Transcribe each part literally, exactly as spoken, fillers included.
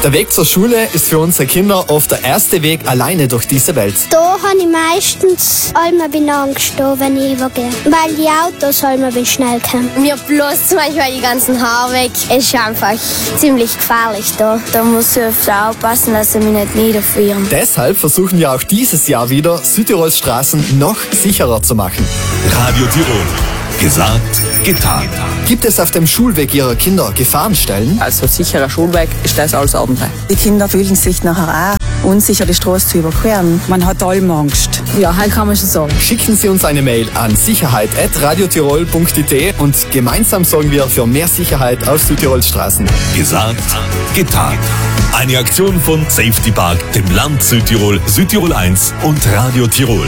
Der Weg zur Schule ist für unsere Kinder oft der erste Weg alleine durch diese Welt. Da habe ich meistens einmal bin Angst, da, wenn ich übergehe. Weil die Autos einmal bin schnell kommen. Mir bloß manchmal die ganzen Haare weg. Es ist einfach ziemlich gefährlich da. Da muss ich öfter aufpassen, dass sie mich nicht niederfrieren. Deshalb versuchen wir auch dieses Jahr wieder, Südtirols Straßen noch sicherer zu machen. Radio Tirol. Gesagt, getan. Gibt es auf dem Schulweg Ihrer Kinder Gefahrenstellen? Also sicherer Schulweg ist das alles Abenteuer. Die Kinder fühlen sich nachher auch unsicher, die Straße zu überqueren. Man hat allem Angst. Ja, halt kann man schon sagen. Schicken Sie uns eine Mail an sicherheit at radiotirol punkt i t und gemeinsam sorgen wir für mehr Sicherheit auf Südtirols Straßen. Gesagt, getan. Eine Aktion von Safety Park, dem Land Südtirol, Südtirol eins und Radio Tirol.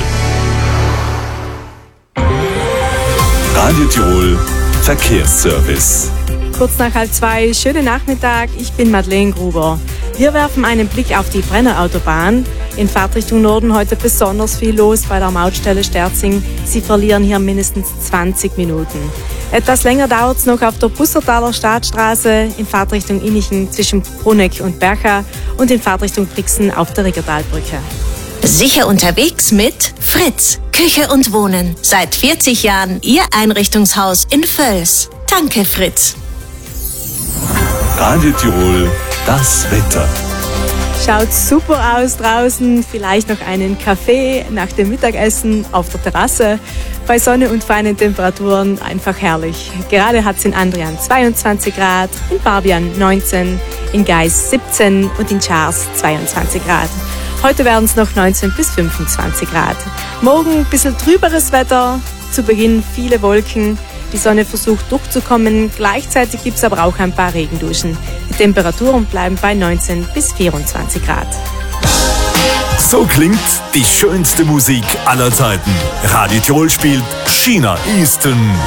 Radio Tirol Verkehrsservice. Kurz nach halb zwei, schönen Nachmittag, ich bin Madeleine Gruber. Wir werfen einen Blick auf die Brennerautobahn. In Fahrtrichtung Norden heute besonders viel los bei der Mautstelle Sterzing. Sie verlieren hier mindestens zwanzig Minuten. Etwas länger dauert es noch auf der Bussertaler Staatsstraße in Fahrtrichtung Innichen zwischen Bruneck und Bercha und in Fahrtrichtung Brixen auf der Riggertalbrücke. Sicher unterwegs mit Fritz, Küche und Wohnen. Seit vierzig Jahren Ihr Einrichtungshaus in Völs. Danke, Fritz. Radio Tirol, das Wetter. Schaut super aus draußen, vielleicht noch einen Kaffee nach dem Mittagessen auf der Terrasse. Bei Sonne und feinen Temperaturen einfach herrlich. Gerade hat es in Andrian zweiundzwanzig Grad, in Barbian neunzehn, in Geis siebzehn und in Schars zweiundzwanzig Grad. Heute werden es noch neunzehn bis fünfundzwanzig Grad. Morgen ein bisschen trüberes Wetter, zu Beginn viele Wolken. Die Sonne versucht durchzukommen, gleichzeitig gibt es aber auch ein paar Regenduschen. Die Temperaturen bleiben bei neunzehn bis vierundzwanzig Grad. So klingt die schönste Musik aller Zeiten. Radio Tirol spielt China Easton.